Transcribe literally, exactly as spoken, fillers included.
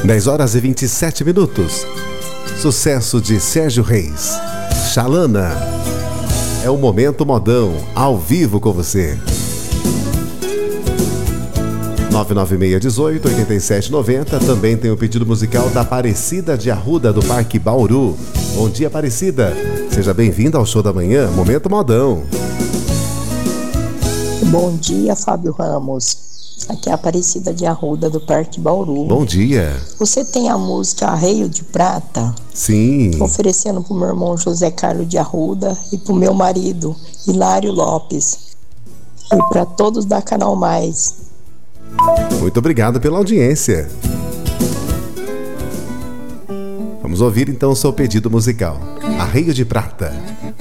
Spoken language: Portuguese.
dez horas e vinte e sete minutos. Sucesso de Sérgio Reis. Xalana. É o Momento Modão, ao vivo com você. nove nove seis um oito, oito sete nove zero. Também tem o pedido musical da Aparecida de Arruda, do Parque Bauru. Bom dia, Aparecida. Seja bem-vinda ao show da manhã, Momento Modão. Bom dia, Fábio Ramos. Aqui é a Aparecida de Arruda, do Parque Bauru. Bom dia. Você tem a música Arreio de Prata? Sim. Tô oferecendo pro meu irmão José Carlos de Arruda e pro meu marido Hilário Lopes. E para todos da Canal Mais. Muito obrigado pela audiência. Vamos ouvir então o seu pedido musical. Arreio de Prata.